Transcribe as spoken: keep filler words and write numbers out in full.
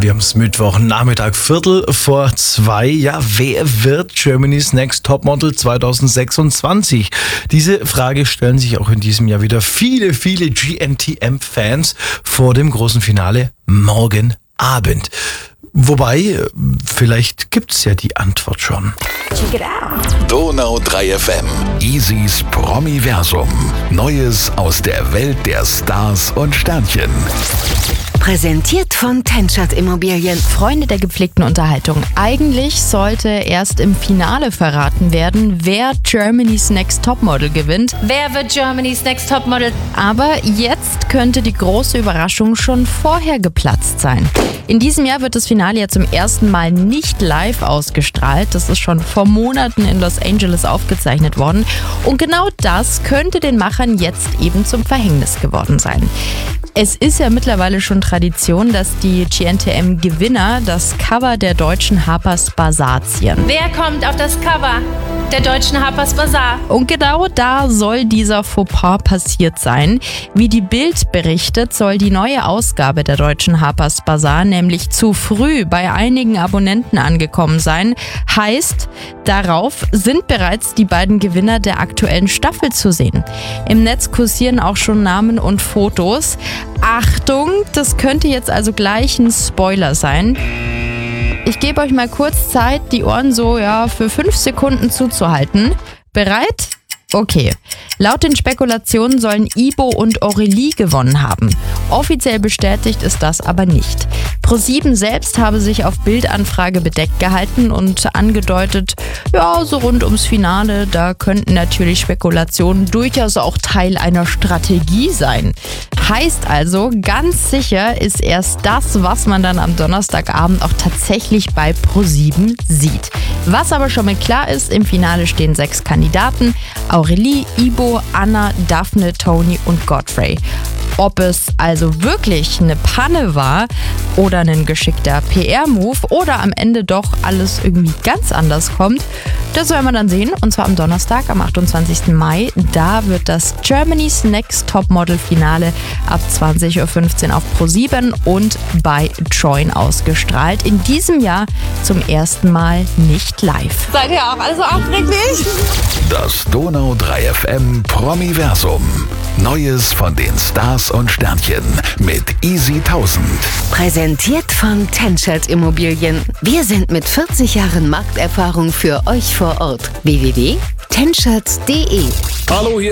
Wir haben es Mittwoch, Nachmittag, Viertel vor zwei. Ja, wer wird Germany's Next Topmodel zwanzig sechsundzwanzig? Diese Frage stellen sich auch in diesem Jahr wieder viele, viele G N T M-Fans vor dem großen Finale morgen Abend. Wobei, vielleicht gibt's ja die Antwort schon. Check it out. Donau drei F M. Isis Promiversum. Neues aus der Welt der Stars und Sternchen. Präsentiert von Tenschert Immobilien. Freunde der gepflegten Unterhaltung. Eigentlich sollte erst im Finale verraten werden, wer Germany's Next Topmodel gewinnt. Wer wird Germany's Next Topmodel? Aber jetzt könnte die große Überraschung schon vorher geplatzt sein. In diesem Jahr wird das Finale ja zum ersten Mal nicht live ausgestrahlt. Das ist schon vor Monaten in Los Angeles aufgezeichnet worden. Und genau das könnte den Machern jetzt eben zum Verhängnis geworden sein. Es ist ja mittlerweile schon Tradition, dass die G N T M-Gewinner das Cover der deutschen Harper's Bazaar zieren. Wer kommt auf das Cover der deutschen Harper's Bazaar? Und genau da soll dieser Fauxpas passiert sein. Wie die Bild berichtet, soll die neue Ausgabe der deutschen Harper's Bazaar nämlich zu früh bei einigen Abonnenten angekommen sein. Heißt, darauf sind bereits die beiden Gewinner der aktuellen Staffel zu sehen. Im Netz kursieren auch schon Namen und Fotos. Achtung, das könnte jetzt also gleich ein Spoiler sein. Ich gebe euch mal kurz Zeit, die Ohren so ja für fünf Sekunden zuzuhalten. Bereit? Okay. Laut den Spekulationen sollen Ibo und Aurelie gewonnen haben. Offiziell bestätigt ist das aber nicht. ProSieben selbst habe sich auf Bildanfrage bedeckt gehalten und angedeutet, ja, so rund ums Finale, da könnten natürlich Spekulationen durchaus auch Teil einer Strategie sein. Heißt also, ganz sicher ist erst das, was man dann am Donnerstagabend auch tatsächlich bei ProSieben sieht. Was aber schon mal klar ist, im Finale stehen sechs Kandidaten: Aurelie, Ibo, Anna, Daphne, Tony und Godfrey. Ob es also wirklich eine Panne war oder ein geschickter P R-Move oder am Ende doch alles irgendwie ganz anders kommt, das werden wir dann sehen. Und zwar am Donnerstag, am achtundzwanzigsten Mai. Da wird das Germany's Next Topmodel Finale ab zwanzig Uhr fünfzehn auf ProSieben und bei Join ausgestrahlt. In diesem Jahr zum ersten Mal nicht live. Seid ihr auch alle so aufreglich? Das Donau drei F M Promiversum. Neues von den Stars und Sternchen mit Easy tausend. Präsentiert von Tenschert Immobilien. Wir sind mit vierzig Jahren Markterfahrung für euch vor Ort. w w w punkt tenschert punkt de Hallo, hier